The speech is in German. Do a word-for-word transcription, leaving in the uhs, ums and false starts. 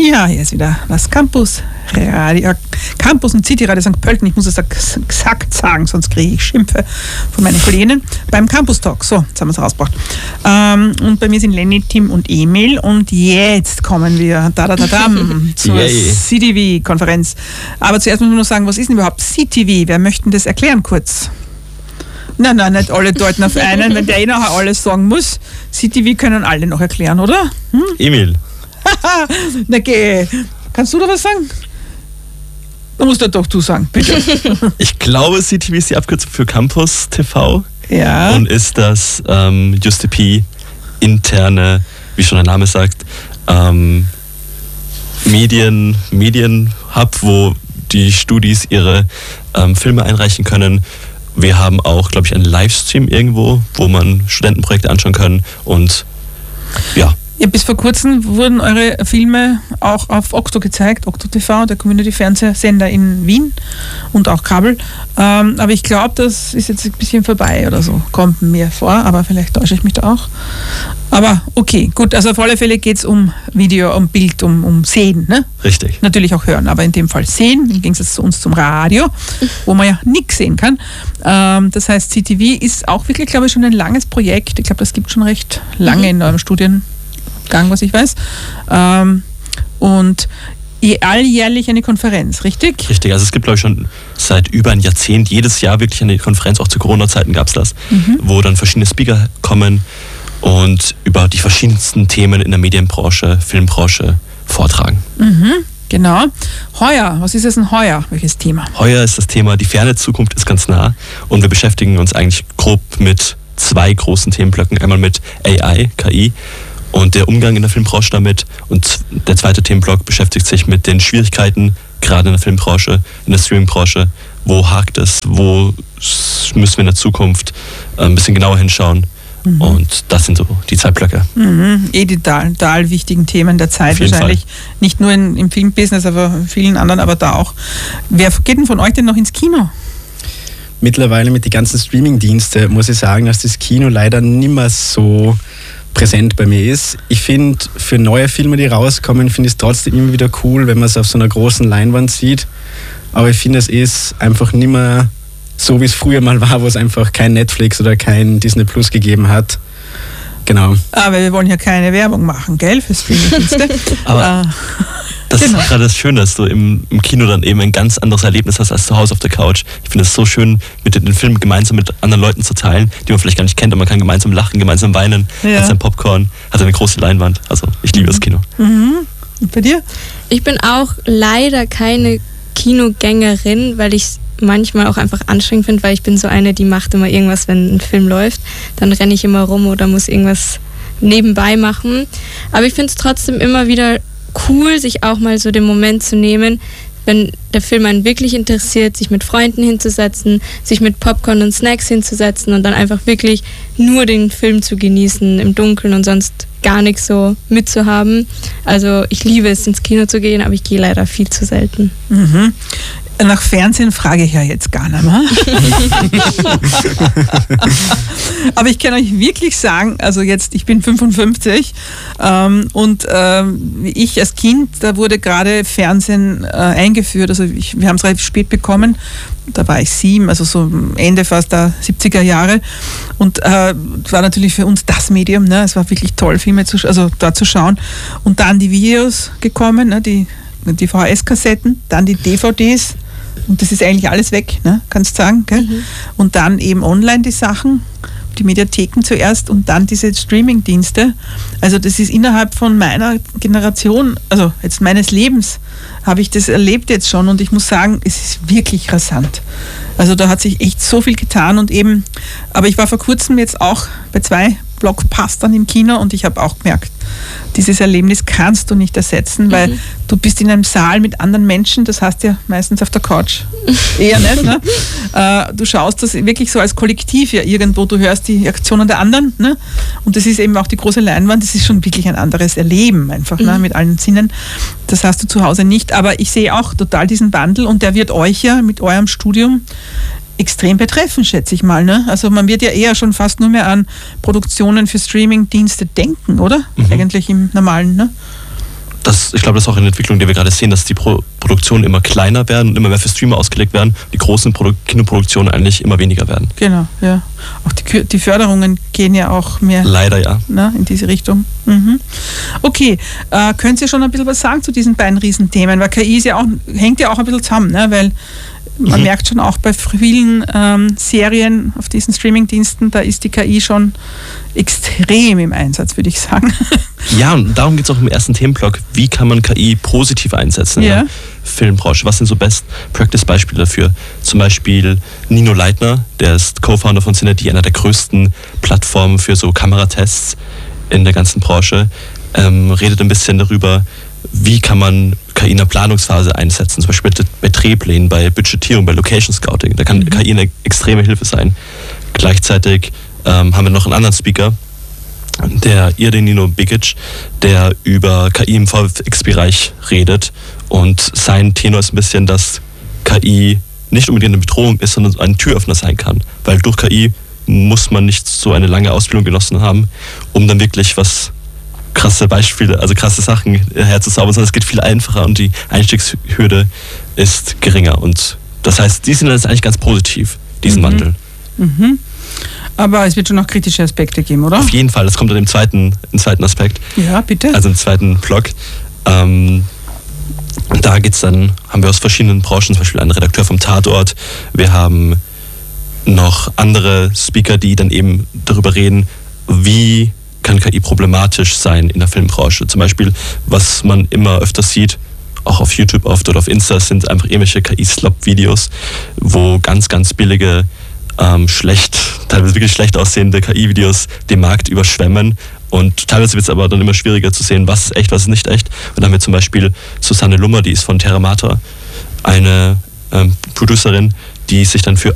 Ja, hier ist wieder das Campus Radio, Campus und City Radio Sankt Pölten. Ich muss es exakt sagen, sonst kriege ich Schimpfe von meinen Kolleginnen beim Campus Talk. So, jetzt haben wir es rausgebracht. Ähm, und bei mir sind Lenny, Tim und Emil. Und jetzt kommen wir da, da, da, da, zur C T V-Konferenz. Aber zuerst muss man nur sagen, was ist denn überhaupt C T V? Wer möchte das erklären kurz? Nein, nein, nicht alle deuten auf einen, wenn der eh nachher alles sagen muss. C T V können alle noch erklären, oder? Hm? Emil. Na geh. Kannst du da was sagen? Da musst du doch du sagen, bitte. Ich glaube, C T V ist die Abkürzung für Campus T V. Ja. Und ist das ähm, J S T P interne, wie schon der Name sagt, ähm, Medien, Medienhub, wo die Studis ihre ähm, Filme einreichen können. Wir haben auch, glaube ich, einen Livestream irgendwo, wo man Studentenprojekte anschauen kann. Und ja. Ja, bis vor kurzem wurden eure Filme auch auf Okto gezeigt, Okto T V, der Community-Fernsehsender in Wien und auch Kabel. Ähm, aber ich glaube, das ist jetzt ein bisschen vorbei oder so, kommt mir vor, aber vielleicht täusche ich mich da auch. Aber okay, gut, also auf alle Fälle geht es um Video, um Bild, um, um Sehen, ne? Richtig. Natürlich auch hören, aber in dem Fall Sehen, im Gegensatz zu uns zum Radio, wo man ja nichts sehen kann. Ähm, das heißt, C T V ist auch wirklich, glaube ich, schon ein langes Projekt. Ich glaube, das gibt schon recht lange mhm. in eurem Studien. Gang, was ich weiß. Ähm, und alljährlich eine Konferenz, richtig? Richtig, also es gibt, glaube ich, schon seit über ein Jahrzehnt jedes Jahr wirklich eine Konferenz, auch zu Corona-Zeiten gab es das, mhm. wo dann verschiedene Speaker kommen und über die verschiedensten Themen in der Medienbranche, Filmbranche vortragen. Mhm. Genau. Heuer, was ist es denn heuer? Welches Thema? Heuer ist das Thema, die ferne Zukunft ist ganz nah und wir beschäftigen uns eigentlich grob mit zwei großen Themenblöcken. Einmal mit A I, K I, und der Umgang in der Filmbranche damit. Und der zweite Themenblock beschäftigt sich mit den Schwierigkeiten, gerade in der Filmbranche, in der Streamingbranche. Wo hakt es? Wo müssen wir in der Zukunft ein bisschen genauer hinschauen? Mhm. Und das sind so die zwei Blöcke. Mhm. Eh die total wichtigen Themen der Zeit wahrscheinlich. Fall. Nicht nur in, im Filmbusiness, aber vielen anderen, aber da auch. Wer geht denn von euch denn noch ins Kino? Mittlerweile mit den ganzen Streaming-Diensten muss ich sagen, dass das Kino leider nicht mehr so präsent bei mir ist. Ich finde, für neue Filme, die rauskommen, finde ich es trotzdem immer wieder cool, wenn man es auf so einer großen Leinwand sieht. Aber ich finde, es ist einfach nicht mehr so, wie es früher mal war, wo es einfach kein Netflix oder kein Disney Plus gegeben hat. Genau. Aber wir wollen ja keine Werbung machen, gell, für Streaming-Dienste. Aber äh, das genau. ist gerade das Schöne, dass du im, im Kino dann eben ein ganz anderes Erlebnis hast als zu Hause auf der Couch. Ich finde es so schön, mit den, den Film gemeinsam mit anderen Leuten zu teilen, die man vielleicht gar nicht kennt, aber man kann gemeinsam lachen, gemeinsam weinen, ja. hat sein Popcorn, hat eine große Leinwand. Also ich liebe mhm. das Kino. Mhm. Und bei dir? Ich bin auch leider keine Kinogängerin, weil ich es manchmal auch einfach anstrengend finde, weil ich bin so eine, die macht immer irgendwas, wenn ein Film läuft. Dann renne ich immer rum oder muss irgendwas nebenbei machen. Aber ich finde es trotzdem immer wieder cool, sich auch mal so den Moment zu nehmen, wenn der Film einen wirklich interessiert, sich mit Freunden hinzusetzen, sich mit Popcorn und Snacks hinzusetzen und dann einfach wirklich nur den Film zu genießen im Dunkeln und sonst gar nichts so mitzuhaben. Also ich liebe es, ins Kino zu gehen, aber ich gehe leider viel zu selten. Mhm. Nach Fernsehen frage ich ja jetzt gar nicht mehr. Aber ich kann euch wirklich sagen, also jetzt, ich bin fünfundfünfzig ähm, und ähm, ich als Kind, da wurde gerade Fernsehen äh, eingeführt, also ich, wir haben es relativ spät bekommen, da war ich sieben, also so Ende fast der siebziger Jahre und äh, das war natürlich für uns das Medium, ne? Es war wirklich toll, Filme zu, also da zu schauen und dann die Videos gekommen, ne? die, die V H S-Kassetten, dann die D V Ds. Und das ist eigentlich alles weg, ne? Kannst du sagen. Gell? Mhm. Und dann eben online die Sachen, die Mediatheken zuerst und dann diese Streaming-Dienste. Also das ist innerhalb von meiner Generation, also jetzt meines Lebens, habe ich das erlebt jetzt schon und ich muss sagen, es ist wirklich rasant. Also da hat sich echt so viel getan und eben, aber ich war vor kurzem jetzt auch bei zwei Blockbustern im Kino und ich habe auch gemerkt, dieses Erlebnis kannst du nicht ersetzen, weil mhm. du bist in einem Saal mit anderen Menschen, das heißt ja meistens auf der Couch. Eher nicht, ne? äh, du schaust das wirklich so als Kollektiv ja irgendwo, du hörst die Aktionen der anderen, ne? Und das ist eben auch die große Leinwand, das ist schon wirklich ein anderes Erleben einfach, mhm. ne? Mit allen Sinnen. Das hast du zu Hause nicht, aber ich sehe auch total diesen Wandel und der wird euch ja mit eurem Studium extrem betreffen, schätze ich mal. Ne? Also man wird ja eher schon fast nur mehr an Produktionen für Streaming-Dienste denken, oder? Mhm. Eigentlich im Normalen, ne? das, ich glaube, das ist auch eine Entwicklung, die wir gerade sehen, dass die Pro- Produktionen immer kleiner werden und immer mehr für Streamer ausgelegt werden, die großen Produ- Kinoproduktionen eigentlich immer weniger werden. Genau, ja. Auch die, die Förderungen gehen ja auch mehr Leider ja. ne, in diese Richtung. Mhm. Okay, äh, können Sie schon ein bisschen was sagen zu diesen beiden Riesenthemen? Weil K I ist ja auch, hängt ja auch ein bisschen zusammen, ne? Weil man mhm. merkt schon auch bei vielen ähm, Serien auf diesen Streamingdiensten, da ist die K I schon extrem im Einsatz, würde ich sagen. Ja, und darum geht es auch im ersten Themenblock. Wie kann man K I positiv einsetzen in Ja. der Filmbranche? Was sind so Best-Practice-Beispiele dafür? Zum Beispiel Nino Leitner, der ist Co-Founder von Synergy, einer der größten Plattformen für so Kameratests in der ganzen Branche, ähm, redet ein bisschen darüber, wie kann man K I in der Planungsphase einsetzen, zum Beispiel bei Drehplänen, bei Budgetierung, bei Location Scouting. Da kann mhm. K I eine extreme Hilfe sein. Gleichzeitig ähm, haben wir noch einen anderen Speaker, der Irdenino Bigic, der über K I im V F X-Bereich redet. Und sein Tenor ist ein bisschen, dass K I nicht unbedingt eine Bedrohung ist, sondern ein Türöffner sein kann. Weil durch K I muss man nicht so eine lange Ausbildung genossen haben, um dann wirklich was krasse Beispiele, also krasse Sachen herzuzaubern, sondern es geht viel einfacher und die Einstiegshürde ist geringer. Und das heißt, die sind jetzt eigentlich ganz positiv, diesen Mhm. Wandel. Mhm. Aber es wird schon noch kritische Aspekte geben, oder? Auf jeden Fall, das kommt dann im zweiten, im zweiten Aspekt, Ja, bitte. also im zweiten Block. Ähm, da geht's dann, haben wir aus verschiedenen Branchen, zum Beispiel einen Redakteur vom Tatort, wir haben noch andere Speaker, die dann eben darüber reden, wie kann K I problematisch sein in der Filmbranche. Zum Beispiel, was man immer öfter sieht, auch auf YouTube oft oder auf Insta, sind einfach irgendwelche K I-Slop-Videos, wo ganz, ganz billige, ähm, schlecht, teilweise wirklich schlecht aussehende K I-Videos den Markt überschwemmen. Und teilweise wird es aber dann immer schwieriger zu sehen, was ist echt, was ist nicht echt. Und dann haben wir zum Beispiel Susanne Lummer, die ist von Terramata, eine ähm, Producerin, die sich dann für